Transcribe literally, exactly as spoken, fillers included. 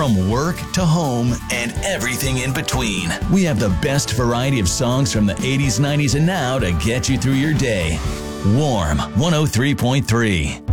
from work to home and everything in between. We have the best variety of songs from the eighties, nineties, and now to get you through your day. Warm one oh three point three.